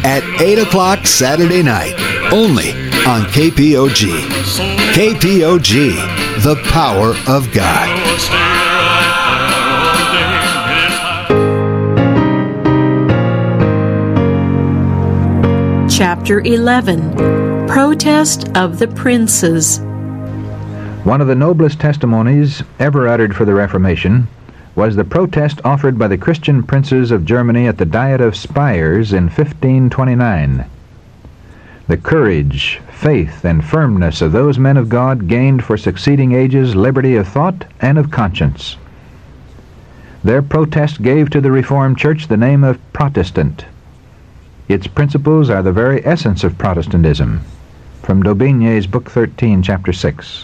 at 8 o'clock Saturday night, only on KPOG. KPOG, the power of God. Chapter 11, Protest of the Princes. One of the noblest testimonies ever uttered for the Reformation was the protest offered by the Christian princes of Germany at the Diet of Spires in 1529. The courage, faith, and firmness of those men of God gained for succeeding ages liberty of thought and of conscience. Their protest gave to the Reformed Church the name of Protestant. Its principles are the very essence of Protestantism. From Daubigny's Book 13, Chapter 6.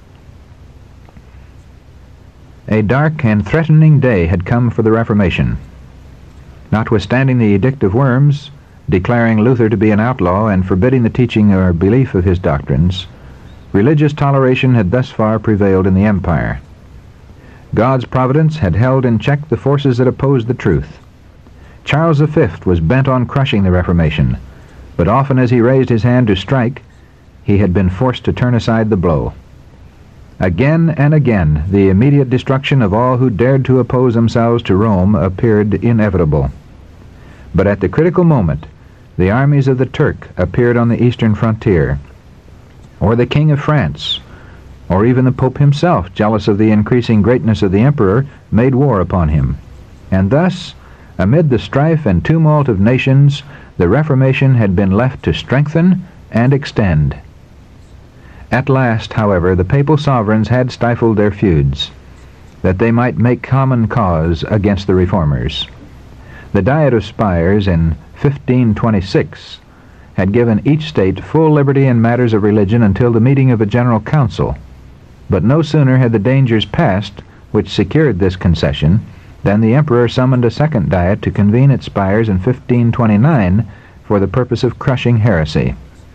A dark and threatening day had come for the Reformation. Notwithstanding the Edict of Worms, declaring Luther to be an outlaw and forbidding the teaching or belief of his doctrines, religious toleration had thus far prevailed in the empire. God's providence had held in check the forces that opposed the truth. Charles V was bent on crushing the Reformation, but often as he raised his hand to strike, he had been forced to turn aside the blow. Again and again, the immediate destruction of all who dared to oppose themselves to Rome appeared inevitable. But at the critical moment, the armies of the Turk appeared on the eastern frontier, or the King of France, or even the Pope himself, jealous of the increasing greatness of the Emperor, made war upon him. And thus, amid the strife and tumult of nations, the Reformation had been left to strengthen and extend. At last, however, the papal sovereigns had stifled their feuds, that they might make common cause against the reformers. The Diet of Spires in 1526 had given each state full liberty in matters of religion until the meeting of a general council, but no sooner had the dangers passed which secured this concession than the emperor summoned a second diet to convene at Spires in 1529 for the purpose of crushing heresy.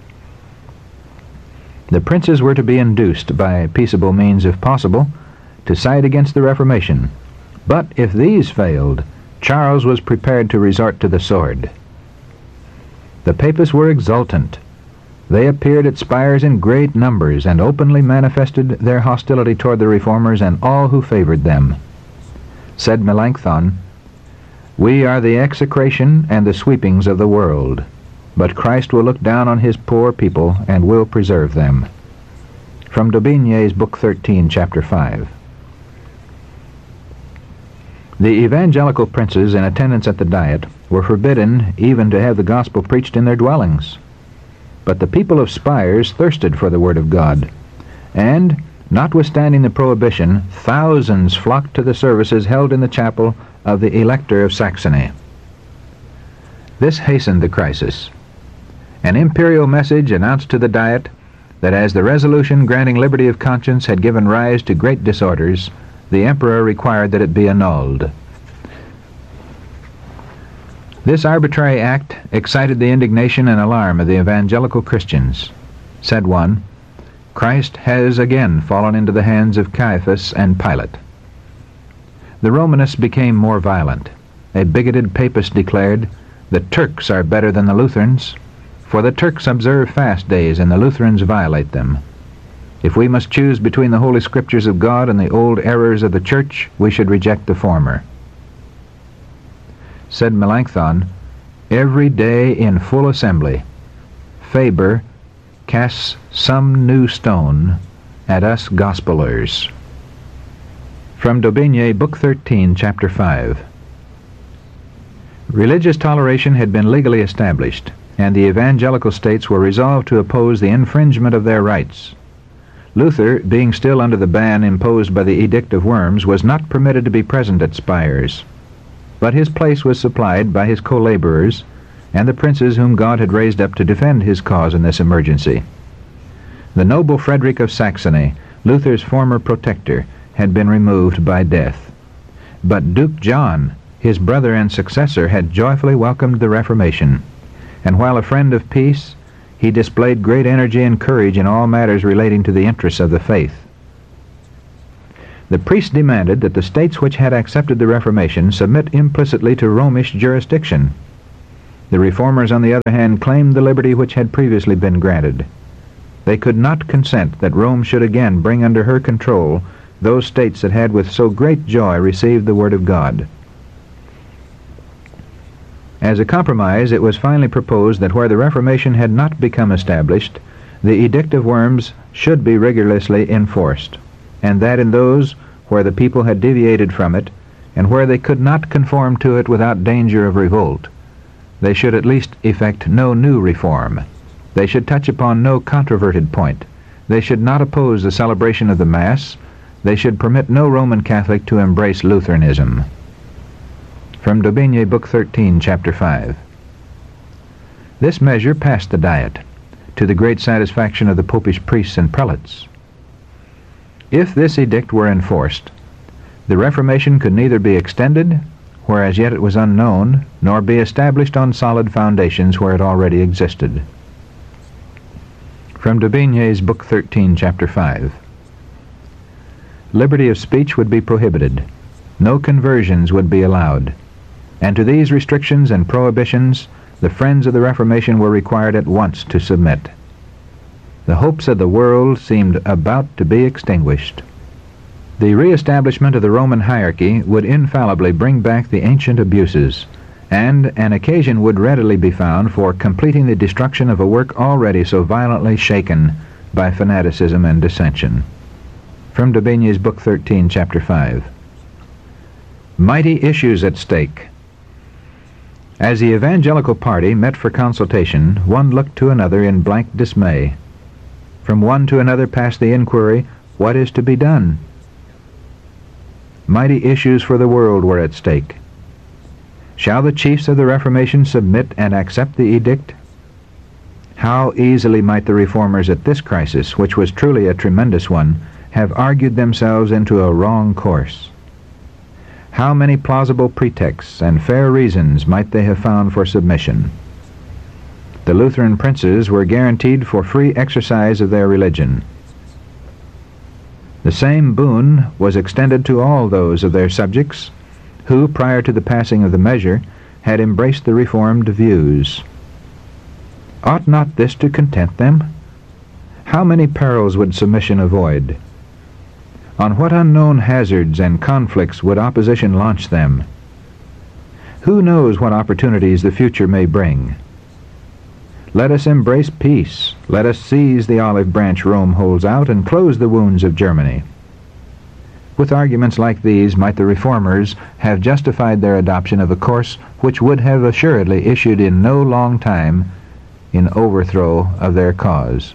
The princes were to be induced, by peaceable means if possible, to side against the Reformation. But if these failed, Charles was prepared to resort to the sword. The papists were exultant. They appeared at Spires in great numbers and openly manifested their hostility toward the reformers and all who favored them. Said Melanchthon, "We are the execration and the sweepings of the world, but Christ will look down on his poor people and will preserve them." From Daubigny's Book 13, Chapter 5. The evangelical princes in attendance at the Diet were forbidden even to have the gospel preached in their dwellings. But the people of Spires thirsted for the word of God, and, notwithstanding the prohibition, thousands flocked to the services held in the chapel of the Elector of Saxony. This hastened the crisis. An imperial message announced to the Diet that as the resolution granting liberty of conscience had given rise to great disorders, the emperor required that it be annulled. This arbitrary act excited the indignation and alarm of the evangelical Christians. Said one, "Christ has again fallen into the hands of Caiaphas and Pilate." The Romanists became more violent. A bigoted papist declared, "The Turks are better than the Lutherans, for the Turks observe fast days and the Lutherans violate them. If we must choose between the Holy Scriptures of God and the old errors of the Church, we should reject the former." Said Melanchthon, "Every day in full assembly, Faber casts some new stone at us gospelers." From Daubigny, Book 13, Chapter 5. Religious toleration had been legally established, and the evangelical states were resolved to oppose the infringement of their rights. Luther, being still under the ban imposed by the Edict of Worms, was not permitted to be present at Spires, but his place was supplied by his co-laborers and the princes whom God had raised up to defend his cause in this emergency. The noble Frederick of Saxony, Luther's former protector, had been removed by death. But Duke John, his brother and successor, had joyfully welcomed the Reformation, and while a friend of peace, he displayed great energy and courage in all matters relating to the interests of the faith. The priests demanded that the states which had accepted the Reformation submit implicitly to Romish jurisdiction. The Reformers, on the other hand, claimed the liberty which had previously been granted. They could not consent that Rome should again bring under her control those states that had with so great joy received the Word of God. As a compromise, it was finally proposed that where the Reformation had not become established, the Edict of Worms should be rigorously enforced, and that in those where the people had deviated from it, and where they could not conform to it without danger of revolt, they should at least effect no new reform. They should touch upon no controverted point. They should not oppose the celebration of the Mass. They should permit no Roman Catholic to embrace Lutheranism. From D'Aubigné, Book 13, Chapter 5. This measure passed the Diet, to the great satisfaction of the popish priests and prelates. If this edict were enforced, the Reformation could neither be extended, where as yet it was unknown, nor be established on solid foundations where it already existed. From D'Aubigné's Book 13, Chapter 5. Liberty of speech would be prohibited. No conversions would be allowed. And to these restrictions and prohibitions, the friends of the Reformation were required at once to submit. The hopes of the world seemed about to be extinguished. The reestablishment of the Roman hierarchy would infallibly bring back the ancient abuses, and an occasion would readily be found for completing the destruction of a work already so violently shaken by fanaticism and dissension. From D'Aubigné's Book 13, Chapter 5. Mighty issues at stake. As the evangelical party met for consultation, one looked to another in blank dismay. From one to another passed the inquiry, "What is to be done?" Mighty issues for the world were at stake. Shall the chiefs of the Reformation submit and accept the edict? How easily might the Reformers at this crisis, which was truly a tremendous one, have argued themselves into a wrong course. How many plausible pretexts and fair reasons might they have found for submission? The Lutheran princes were guaranteed for free exercise of their religion. The same boon was extended to all those of their subjects who, prior to the passing of the measure, had embraced the Reformed views. Ought not this to content them? How many perils would submission avoid? On what unknown hazards and conflicts would opposition launch them? Who knows what opportunities the future may bring? Let us embrace peace. Let us seize the olive branch Rome holds out and close the wounds of Germany. With arguments like these might the Reformers have justified their adoption of a course which would have assuredly issued in no long time in overthrow of their cause.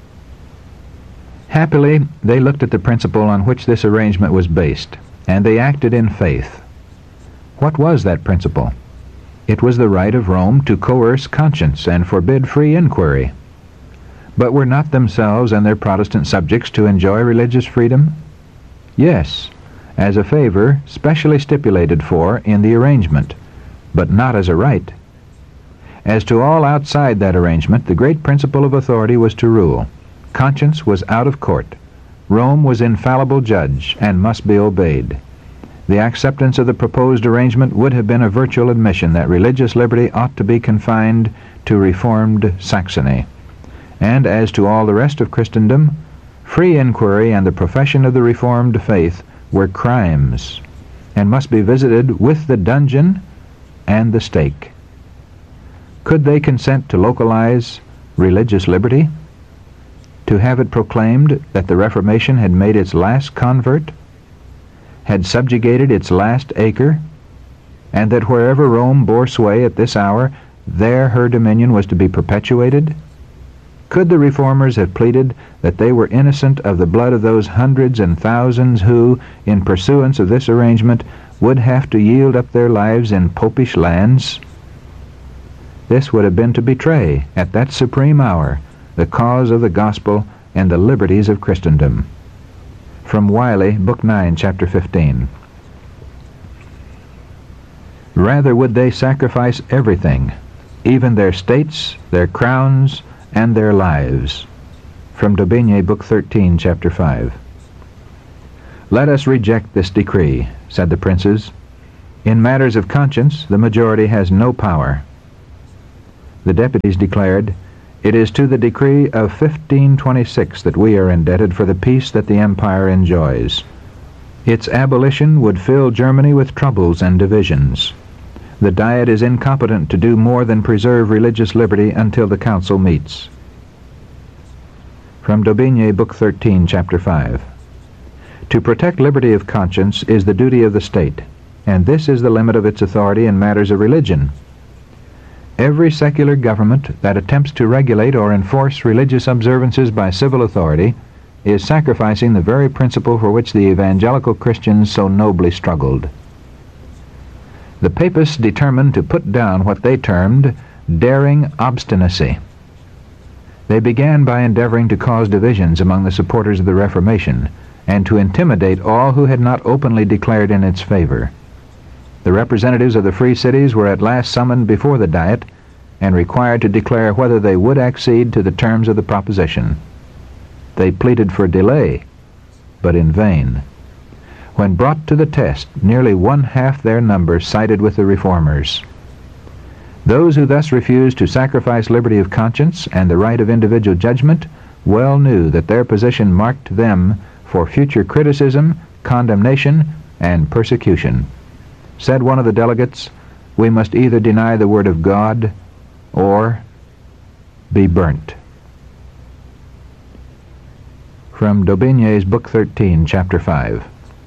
Happily, they looked at the principle on which this arrangement was based, and they acted in faith. What was that principle? It was the right of Rome to coerce conscience and forbid free inquiry. But were not themselves and their Protestant subjects to enjoy religious freedom? Yes, as a favor specially stipulated for in the arrangement, but not as a right. As to all outside that arrangement, the great principle of authority was to rule. Conscience was out of court. Rome was infallible judge and must be obeyed. The acceptance of the proposed arrangement would have been a virtual admission that religious liberty ought to be confined to Reformed Saxony. And as to all the rest of Christendom, free inquiry and the profession of the Reformed faith were crimes, and must be visited with the dungeon and the stake. Could they consent to localize religious liberty? To have it proclaimed that the Reformation had made its last convert, had subjugated its last acre, and that wherever Rome bore sway at this hour, there her dominion was to be perpetuated? Could the Reformers have pleaded that they were innocent of the blood of those hundreds and thousands who, in pursuance of this arrangement, would have to yield up their lives in popish lands? This would have been to betray, at that supreme hour, the cause of the gospel and the liberties of Christendom. From Wiley, Book 9, Chapter 15. Rather would they sacrifice everything, even their states, their crowns, and their lives. From D'Aubigné, Book 13, Chapter 5. Let us reject this decree, said the princes. In matters of conscience, the majority has no power. The deputies declared, "It is to the decree of 1526 that we are indebted for the peace that the empire enjoys. Its abolition would fill Germany with troubles and divisions. The Diet is incompetent to do more than preserve religious liberty until the council meets." From D'Aubigné, Book 13, Chapter 5. To protect liberty of conscience is the duty of the state, and this is the limit of its authority in matters of religion. Every secular government that attempts to regulate or enforce religious observances by civil authority is sacrificing the very principle for which the evangelical Christians so nobly struggled. The Papists determined to put down what they termed daring obstinacy. They began by endeavoring to cause divisions among the supporters of the Reformation, and to intimidate all who had not openly declared in its favor. The representatives of the free cities were at last summoned before the Diet and required to declare whether they would accede to the terms of the proposition. They pleaded for delay, but in vain. When brought to the test, nearly one-half their number sided with the Reformers. Those who thus refused to sacrifice liberty of conscience and the right of individual judgment well knew that their position marked them for future criticism, condemnation, and persecution. Said one of the delegates, "We must either deny the Word of God or be burnt." From D'Aubigné's Book 13, Chapter 5.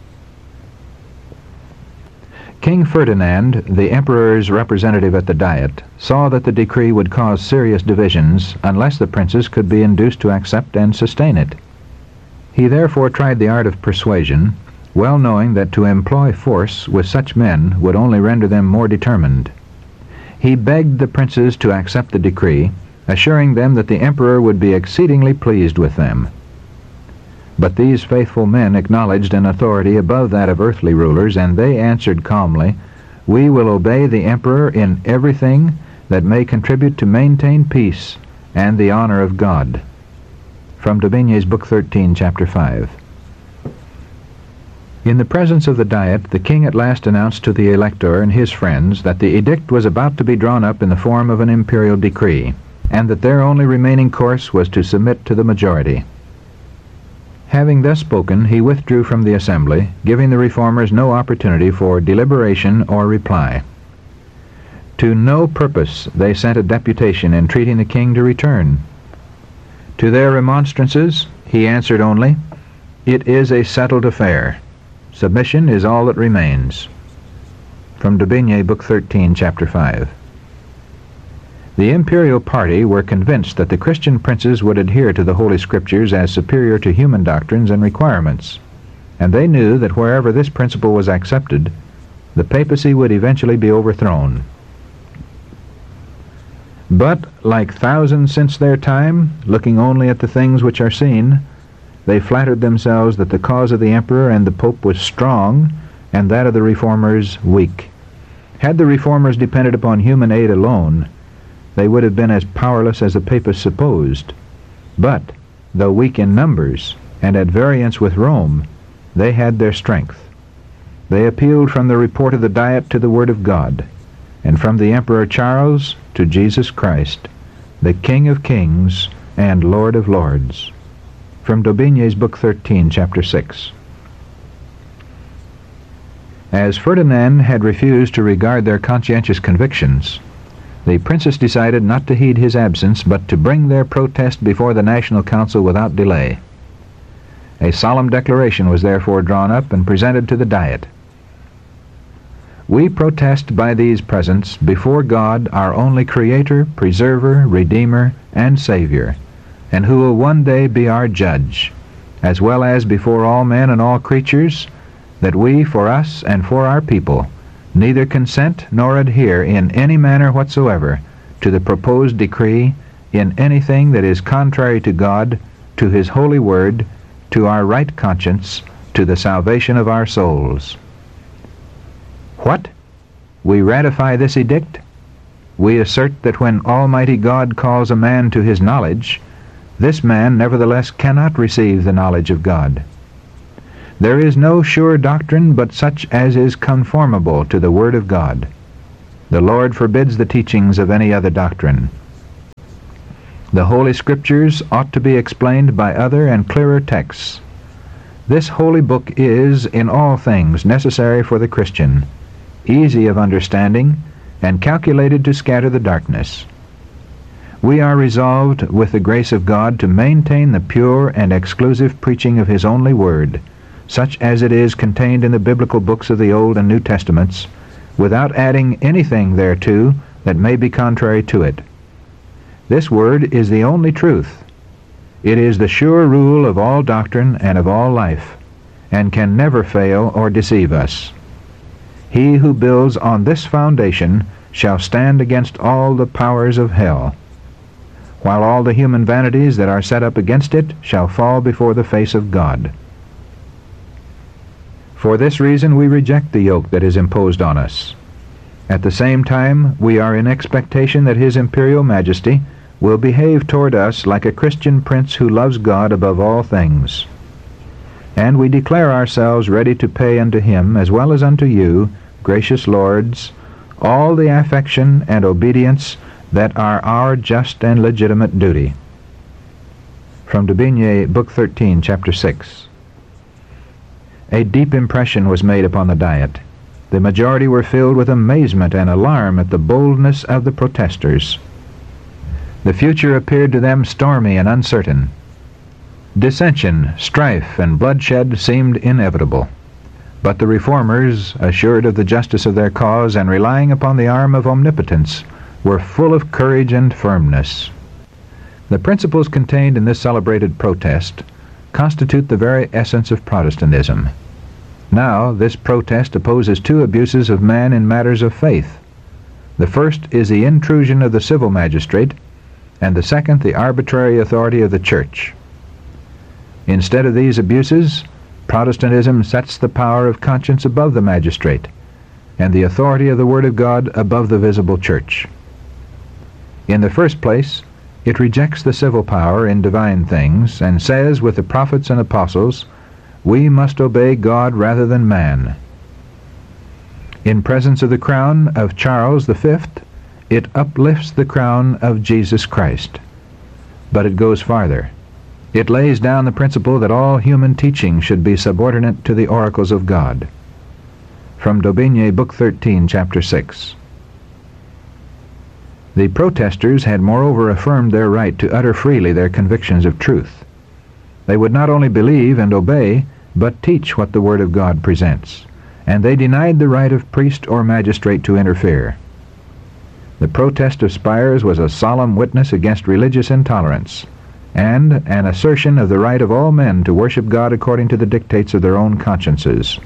King Ferdinand, the emperor's representative at the Diet, saw that the decree would cause serious divisions unless the princes could be induced to accept and sustain it. He therefore tried the art of persuasion, well knowing that to employ force with such men would only render them more determined. He begged the princes to accept the decree, assuring them that the emperor would be exceedingly pleased with them. But these faithful men acknowledged an authority above that of earthly rulers, and they answered calmly, "We will obey the emperor in everything that may contribute to maintain peace and the honor of God." From D'Aubigné's Book 13, Chapter 5. In the presence of the Diet, the king at last announced to the elector and his friends that the edict was about to be drawn up in the form of an imperial decree, and that their only remaining course was to submit to the majority. Having thus spoken, he withdrew from the assembly, giving the reformers no opportunity for deliberation or reply. To no purpose they sent a deputation entreating the king to return. To their remonstrances he answered only, "It is a settled affair. Submission is all that remains." From D'Aubigné, Book 13, Chapter 5. The imperial party were convinced that the Christian princes would adhere to the Holy Scriptures as superior to human doctrines and requirements, and they knew that wherever this principle was accepted, the papacy would eventually be overthrown. But, like thousands since their time, looking only at the things which are seen, they flattered themselves that the cause of the emperor and the pope was strong, and that of the reformers weak. Had the reformers depended upon human aid alone, they would have been as powerless as the papists supposed. But, though weak in numbers, and at variance with Rome, they had their strength. They appealed from the report of the Diet to the Word of God, and from the Emperor Charles to Jesus Christ, the King of Kings and Lord of Lords. From D'Aubigné's Book 13, Chapter 6. As Ferdinand had refused to regard their conscientious convictions, the princes decided not to heed his absence, but to bring their protest before the National Council without delay. A solemn declaration was therefore drawn up and presented to the Diet. "We protest by these presents before God, our only Creator, Preserver, Redeemer, and Savior, and who will one day be our Judge, as well as before all men and all creatures, that we, for us and for our people, neither consent nor adhere in any manner whatsoever to the proposed decree in anything that is contrary to God, to His holy word, to our right conscience, to the salvation of our souls." What? We ratify this edict? We assert that when Almighty God calls a man to His knowledge, this man nevertheless cannot receive the knowledge of God. There is no sure doctrine but such as is conformable to the Word of God. The Lord forbids the teachings of any other doctrine. The Holy Scriptures ought to be explained by other and clearer texts. This holy book is, in all things, necessary for the Christian, easy of understanding, and calculated to scatter the darkness. We are resolved, with the grace of God, to maintain the pure and exclusive preaching of His only Word, such as it is contained in the biblical books of the Old and New Testaments, without adding anything thereto that may be contrary to it. This Word is the only truth. It is the sure rule of all doctrine and of all life, and can never fail or deceive us. He who builds on this foundation shall stand against all the powers of hell, while all the human vanities that are set up against it shall fall before the face of God. For this reason we reject the yoke that is imposed on us. At the same time, we are in expectation that His Imperial Majesty will behave toward us like a Christian prince who loves God above all things. And we declare ourselves ready to pay unto Him, as well as unto you, gracious lords, all the affection and obedience that are our just and legitimate duty. From D'Aubigné, Book 13, Chapter 6. A deep impression was made upon the Diet. The majority were filled with amazement and alarm at the boldness of the protesters. The future appeared to them stormy and uncertain. Dissension, strife, and bloodshed seemed inevitable. But the reformers, assured of the justice of their cause and relying upon the arm of omnipotence, were full of courage and firmness. The principles contained in this celebrated protest constitute the very essence of Protestantism. Now, this protest opposes two abuses of man in matters of faith. The first is the intrusion of the civil magistrate, and the second the arbitrary authority of the Church. Instead of these abuses, Protestantism sets the power of conscience above the magistrate, and the authority of the Word of God above the visible Church. In the first place, it rejects the civil power in divine things, and says with the prophets and apostles, we must obey God rather than man. In presence of the crown of Charles V, it uplifts the crown of Jesus Christ. But it goes farther. It lays down the principle that all human teaching should be subordinate to the oracles of God. From D'Aubigné, Book 13, Chapter 6. The protesters had moreover affirmed their right to utter freely their convictions of truth. They would not only believe and obey, but teach what the Word of God presents, and they denied the right of priest or magistrate to interfere. The protest of Spires was a solemn witness against religious intolerance, and an assertion of the right of all men to worship God according to the dictates of their own consciences.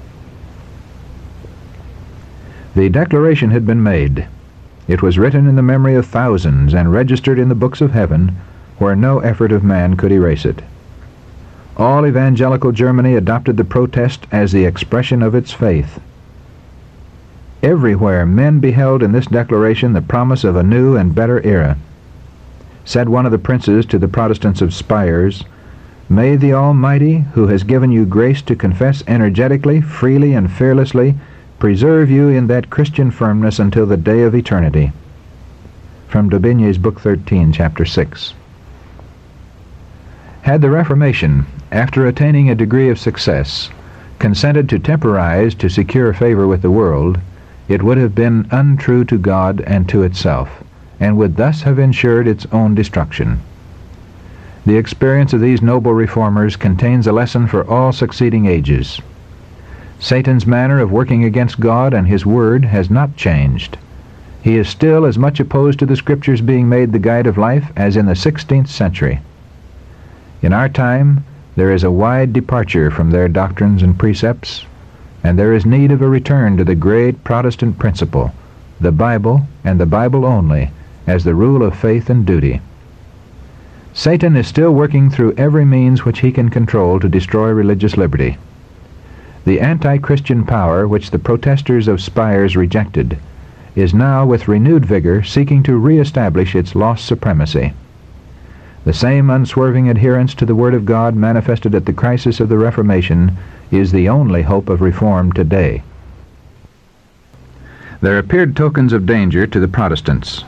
The declaration had been made. It was written in the memory of thousands and registered in the books of heaven, where no effort of man could erase it. All evangelical Germany adopted the protest as the expression of its faith. Everywhere men beheld in this declaration the promise of a new and better era. Said one of the princes to the Protestants of Spires, "May the Almighty, who has given you grace to confess energetically, freely, and fearlessly, preserve you in that Christian firmness until the day of eternity." From D'Aubigné's Book 13, Chapter 6. Had the Reformation, after attaining a degree of success, consented to temporize to secure favor with the world, it would have been untrue to God and to itself, and would thus have ensured its own destruction. The experience of these noble reformers contains a lesson for all succeeding ages. Satan's manner of working against God and His Word has not changed. He is still as much opposed to the Scriptures being made the guide of life as in the 16th century. In our time, there is a wide departure from their doctrines and precepts, and there is need of a return to the great Protestant principle, the Bible, and the Bible only, as the rule of faith and duty. Satan is still working through every means which he can control to destroy religious liberty. The anti-Christian power which the protesters of Spires rejected is now with renewed vigor seeking to re-establish its lost supremacy. The same unswerving adherence to the Word of God manifested at the crisis of the Reformation is the only hope of reform today. There appeared tokens of danger to the Protestants.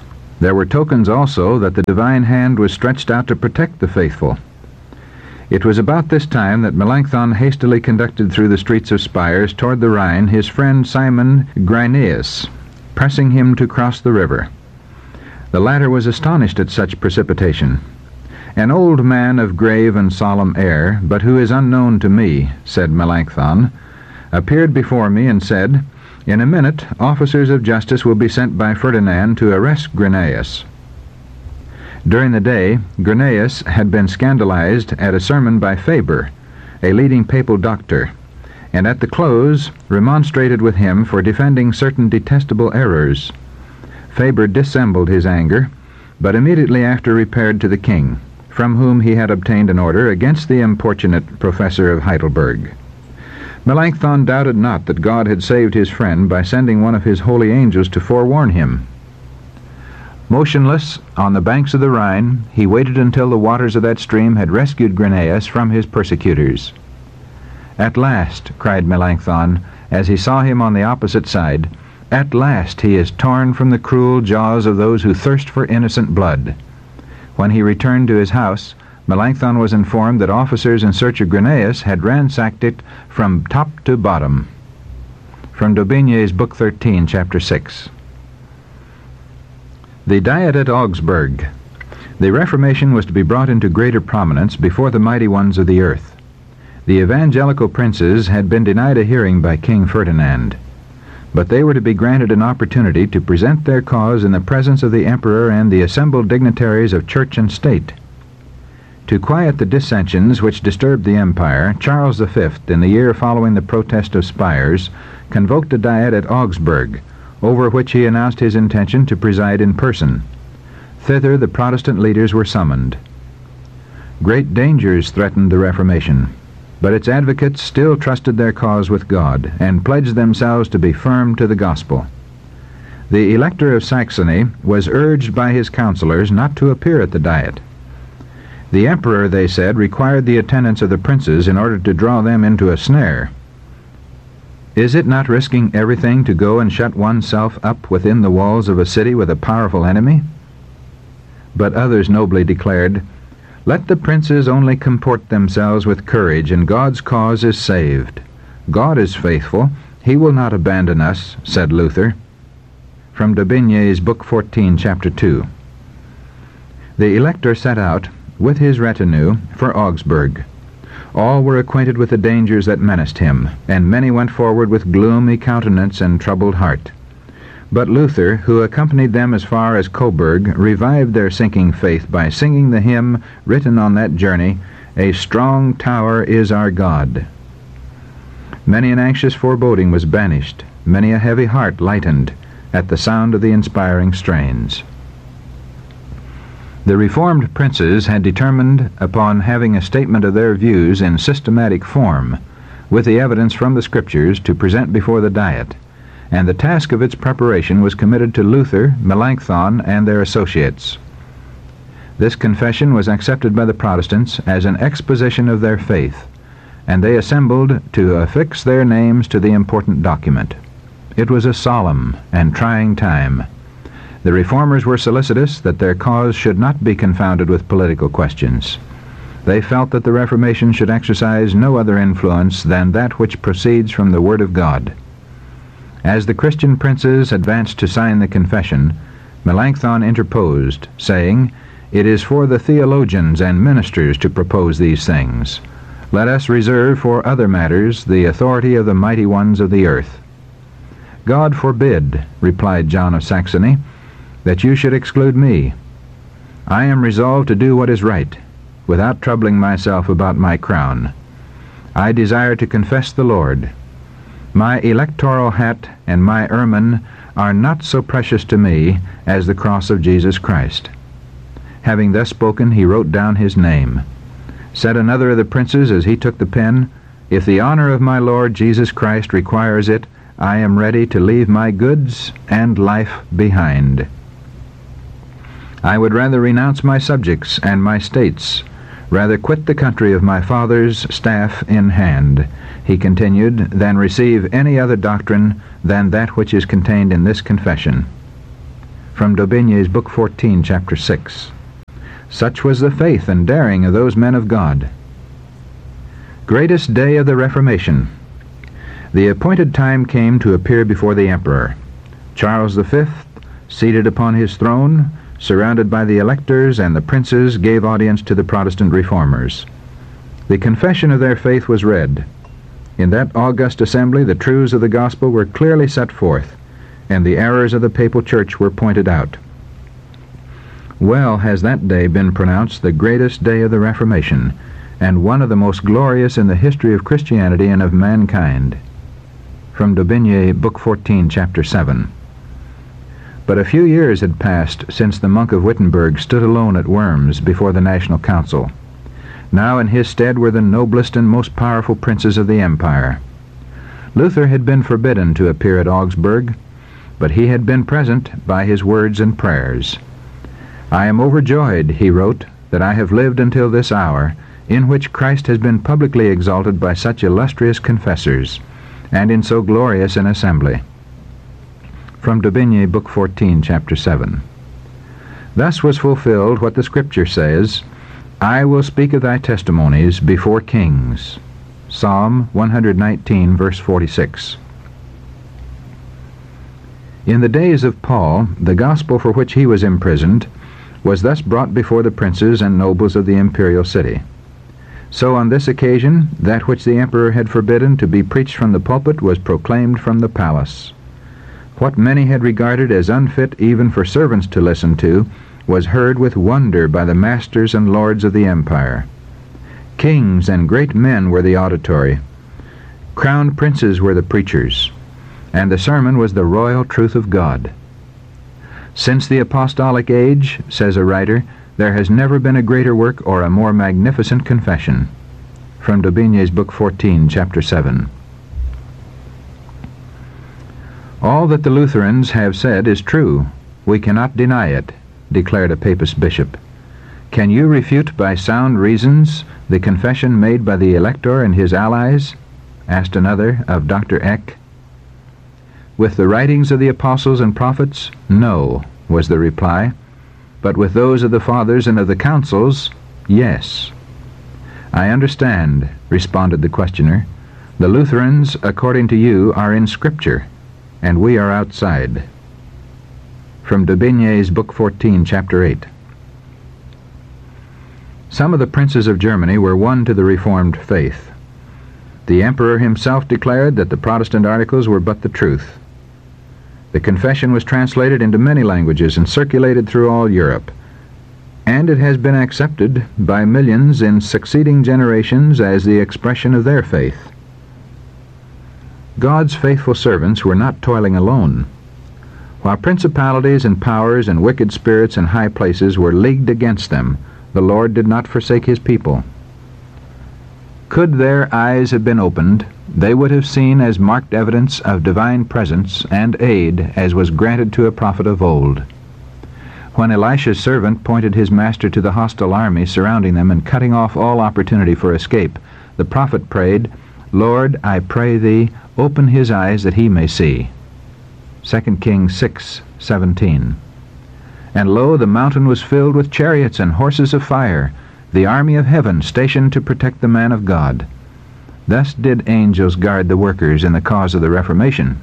There were tokens also that the divine hand was stretched out to protect the faithful. It was about this time that Melanchthon hastily conducted through the streets of Spires toward the Rhine his friend Simon Grynaeus, pressing him to cross the river. The latter was astonished at such precipitation. "An old man of grave and solemn air, but who is unknown to me," said Melanchthon, "appeared before me and said, 'In a minute officers of justice will be sent by Ferdinand to arrest Grynaeus.'" During the day, Grynaeus had been scandalized at a sermon by Faber, a leading papal doctor, and at the close remonstrated with him for defending certain detestable errors. Faber dissembled his anger, but immediately after repaired to the king, from whom he had obtained an order against the importunate professor of Heidelberg. Melanchthon doubted not that God had saved his friend by sending one of his holy angels to forewarn him. Motionless on the banks of the Rhine, he waited until the waters of that stream had rescued Grynaeus from his persecutors. "At last," cried Melanchthon, as he saw him on the opposite side, "at last he is torn from the cruel jaws of those who thirst for innocent blood." When he returned to his house, Melanchthon was informed that officers in search of Grynaeus had ransacked it from top to bottom. From Daubigny's Book 13, Chapter 6. The Diet at Augsburg. The Reformation was to be brought into greater prominence before the mighty ones of the earth. The evangelical princes had been denied a hearing by King Ferdinand, but they were to be granted an opportunity to present their cause in the presence of the emperor and the assembled dignitaries of church and state. To quiet the dissensions which disturbed the empire, Charles V, in the year following the protest of Spires, convoked a diet at Augsburg, over which he announced his intention to preside in person. Thither the Protestant leaders were summoned. Great dangers threatened the Reformation, but its advocates still trusted their cause with God and pledged themselves to be firm to the gospel. The Elector of Saxony was urged by his counselors not to appear at the diet. The emperor, they said, required the attendance of the princes in order to draw them into a snare. Is it not risking everything to go and shut oneself up within the walls of a city with a powerful enemy? But others nobly declared, "Let the princes only comport themselves with courage, and God's cause is saved. God is faithful. He will not abandon us," said Luther. From Daubigny's Book 14, Chapter 2. The Elector set out, with his retinue, for Augsburg. All were acquainted with the dangers that menaced him, and many went forward with gloomy countenance and troubled heart. But Luther, who accompanied them as far as Coburg, revived their sinking faith by singing the hymn written on that journey, "A strong tower is our God." Many an anxious foreboding was banished, many a heavy heart lightened, at the sound of the inspiring strains. The Reformed princes had determined upon having a statement of their views in systematic form, with the evidence from the Scriptures, to present before the Diet, and the task of its preparation was committed to Luther, Melanchthon, and their associates. This confession was accepted by the Protestants as an exposition of their faith, and they assembled to affix their names to the important document. It was a solemn and trying time. The Reformers were solicitous that their cause should not be confounded with political questions. They felt that the Reformation should exercise no other influence than that which proceeds from the Word of God. As the Christian princes advanced to sign the confession, Melanchthon interposed, saying, "It is for the theologians and ministers to propose these things. Let us reserve for other matters the authority of the mighty ones of the earth." "God forbid," replied John of Saxony, "that you should exclude me. I am resolved to do what is right, without troubling myself about my crown. I desire to confess the Lord. My electoral hat and my ermine are not so precious to me as the cross of Jesus Christ." Having thus spoken, he wrote down his name. Said another of the princes as he took the pen, "If the honor of my Lord Jesus Christ requires it, I am ready to leave my goods and life behind. I would rather renounce my subjects and my states, rather quit the country of my fathers, staff in hand," he continued, "than receive any other doctrine than that which is contained in this confession." From Daubigny's Book 14, Chapter 6. Such was the faith and daring of those men of God. Greatest day of the Reformation. The appointed time came to appear before the Emperor. Charles V, seated upon his throne, surrounded by the electors and the princes, gave audience to the Protestant reformers. The confession of their faith was read. In that august assembly, the truths of the gospel were clearly set forth, and the errors of the papal church were pointed out. Well has that day been pronounced the greatest day of the Reformation, and one of the most glorious in the history of Christianity and of mankind. From Daubigny, Book 14, Chapter 7. But a few years had passed since the monk of Wittenberg stood alone at Worms before the National Council. Now in his stead were the noblest and most powerful princes of the empire. Luther had been forbidden to appear at Augsburg, but he had been present by his words and prayers. "I am overjoyed," he wrote, "that I have lived until this hour, in which Christ has been publicly exalted by such illustrious confessors, and in so glorious an assembly." From Daubigny, Book 14, Chapter 7. Thus was fulfilled what the Scripture says, "I will speak of thy testimonies before kings." Psalm 119, verse 46. In the days of Paul, the gospel for which he was imprisoned was thus brought before the princes and nobles of the imperial city. So on this occasion, that which the emperor had forbidden to be preached from the pulpit was proclaimed from the palace. What many had regarded as unfit even for servants to listen to was heard with wonder by the masters and lords of the empire. Kings and great men were the auditory. Crowned princes were the preachers, and the sermon was the royal truth of God. Since the apostolic age, says a writer, there has never been a greater work or a more magnificent confession. From Daubigny's Book 14, Chapter 7. All that the Lutherans have said is true. We cannot deny it, declared a papist bishop. Can you refute by sound reasons the confession made by the elector and his allies? Asked another of Dr. Eck. With the writings of the apostles and prophets, no, was the reply. But with those of the fathers and of the councils, yes. I understand, responded the questioner. The Lutherans, according to you, are in Scripture, and we are outside. From Daubigny's Book 14, Chapter 8. Some of the princes of Germany were won to the Reformed faith. The emperor himself declared that the Protestant articles were but the truth. The confession was translated into many languages and circulated through all Europe, and it has been accepted by millions in succeeding generations as the expression of their faith. God's faithful servants were not toiling alone. While principalities and powers and wicked spirits in high places were leagued against them, the Lord did not forsake his people. Could their eyes have been opened, they would have seen as marked evidence of divine presence and aid as was granted to a prophet of old. When Elisha's servant pointed his master to the hostile army surrounding them and cutting off all opportunity for escape, the prophet prayed, "Lord, I pray thee, open his eyes that he may see." 2 Kings 6:17. And lo, the mountain was filled with chariots and horses of fire, the army of heaven stationed to protect the man of God. Thus did angels guard the workers in the cause of the Reformation.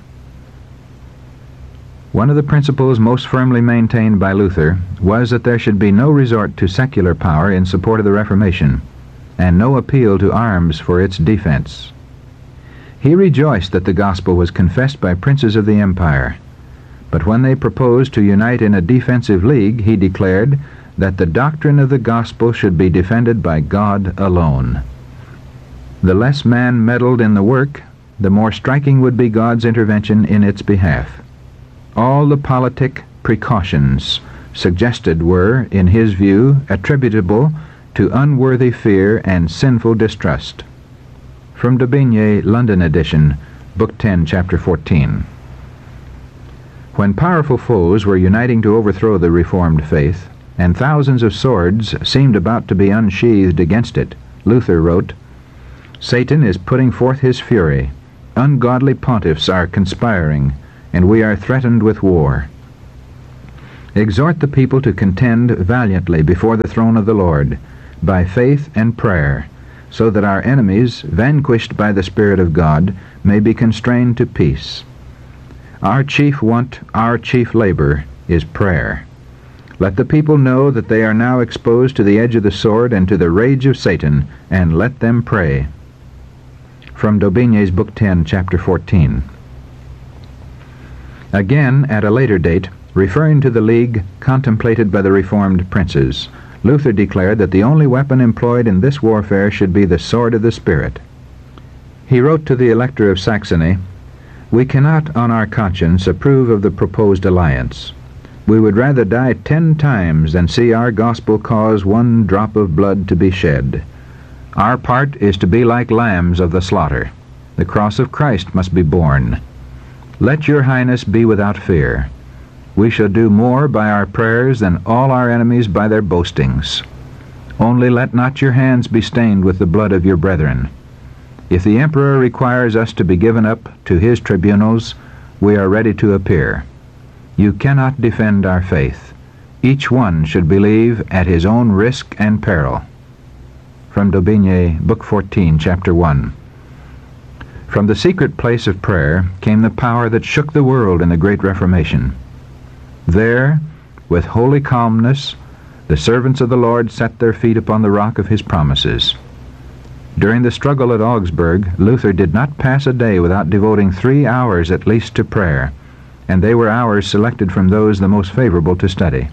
One of the principles most firmly maintained by Luther was that there should be no resort to secular power in support of the Reformation, and no appeal to arms for its defense. He rejoiced that the gospel was confessed by princes of the empire, but when they proposed to unite in a defensive league, he declared that the doctrine of the gospel should be defended by God alone. The less man meddled in the work, the more striking would be God's intervention in its behalf. All the politic precautions suggested were, in his view, attributable to unworthy fear and sinful distrust. From Daubigny, London edition, Book 10, Chapter 14. When powerful foes were uniting to overthrow the Reformed faith, and thousands of swords seemed about to be unsheathed against it, Luther wrote, "Satan is putting forth his fury. Ungodly pontiffs are conspiring, and we are threatened with war. Exhort the people to contend valiantly before the throne of the Lord, by faith and prayer, so that our enemies, vanquished by the Spirit of God, may be constrained to peace. Our chief want, our chief labor, is prayer. Let the people know that they are now exposed to the edge of the sword and to the rage of Satan, and let them pray. From Daubigny's Book 10, Chapter 14. Again, at a later date, referring to the league contemplated by the Reformed princes, Luther declared that the only weapon employed in this warfare should be the sword of the Spirit. He wrote to the Elector of Saxony, "We cannot on our conscience approve of the proposed alliance. We would rather die 10 times than see our gospel cause one drop of blood to be shed. Our part is to be like lambs of the slaughter. The cross of Christ must be borne. Let your Highness be without fear. We shall do more by our prayers than all our enemies by their boastings. Only let not your hands be stained with the blood of your brethren. If the Emperor requires us to be given up to his tribunals, we are ready to appear. You cannot defend our faith. Each one should believe at his own risk and peril." From Daubigny, Book 14, Chapter 1. From the secret place of prayer came the power that shook the world in the Great Reformation. There, with holy calmness, the servants of the Lord set their feet upon the rock of his promises. During the struggle at Augsburg, Luther did not pass a day without devoting 3 hours at least to prayer, and they were hours selected from those the most favorable to study.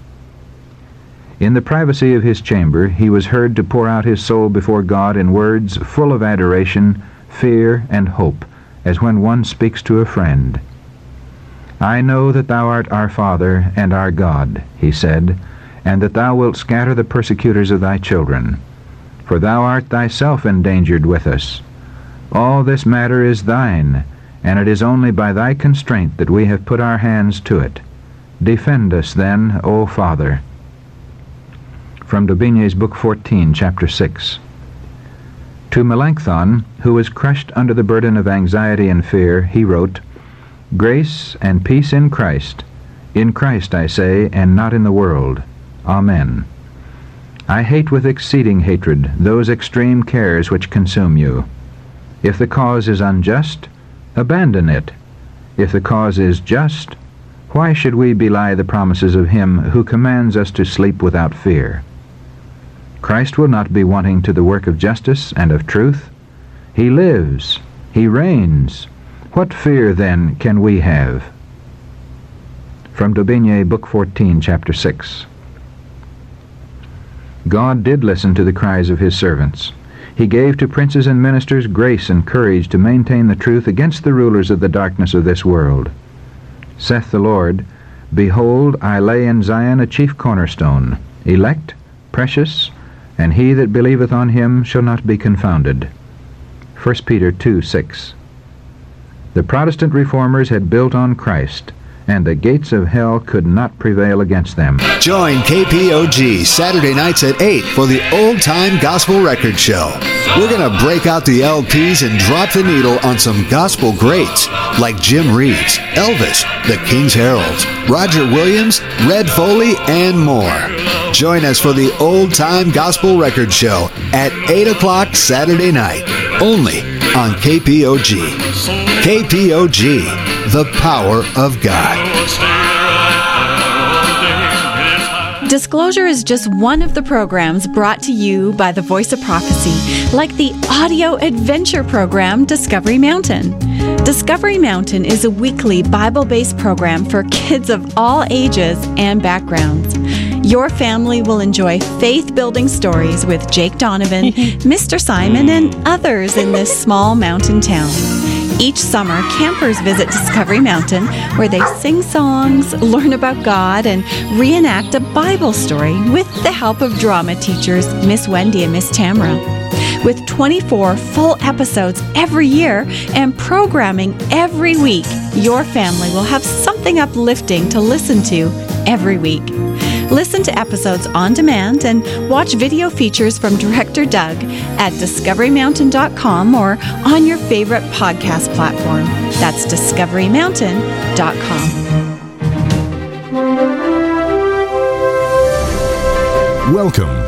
In the privacy of his chamber, he was heard to pour out his soul before God in words full of adoration, fear, and hope, as when one speaks to a friend. "I know that thou art our Father and our God," he said, "and that thou wilt scatter the persecutors of thy children. For thou art thyself endangered with us. All this matter is thine, and it is only by thy constraint that we have put our hands to it. Defend us then, O Father." From Daubigny's Book 14, Chapter 6. To Melanchthon, who was crushed under the burden of anxiety and fear, he wrote, "Grace and peace in Christ, I say, and not in the world. Amen. I hate with exceeding hatred those extreme cares which consume you. If the cause is unjust, abandon it. If the cause is just, why should we belie the promises of him who commands us to sleep without fear? Christ will not be wanting to the work of justice and of truth. He lives. He reigns. What fear, then, can we have?" From Daubigny, Book 14, Chapter 6. God did listen to the cries of his servants. He gave to princes and ministers grace and courage to maintain the truth against the rulers of the darkness of this world. Saith the Lord, "Behold, I lay in Zion a chief cornerstone, elect, precious, and he that believeth on him shall not be confounded." 1 Peter 2:6. The Protestant reformers had built on Christ, and the gates of hell could not prevail against them. Join KPOG Saturday nights at 8 for the Old Time Gospel Record Show. We're going to break out the LPs and drop the needle on some gospel greats like Jim Reeves, Elvis, the King's Herald, Roger Williams, Red Foley, and more. Join us for the Old Time Gospel Record Show at 8 o'clock Saturday night, only on KPOG. KPOG, the power of God. Disclosure is just one of the programs brought to you by the Voice of Prophecy, like the audio adventure program Discovery Mountain. Discovery Mountain is a weekly Bible-based program for kids of all ages and backgrounds. Your family will enjoy faith-building stories with Jake Donovan, Mr. Simon, and others in this small mountain town. Each summer, campers visit Discovery Mountain, where they sing songs, learn about God, and reenact a Bible story with the help of drama teachers Miss Wendy and Miss Tamara. With 24 full episodes every year and programming every week, your family will have something uplifting to listen to every week. Listen to episodes on demand and watch video features from Director Doug at discoverymountain.com or on your favorite podcast platform. That's discoverymountain.com. Welcome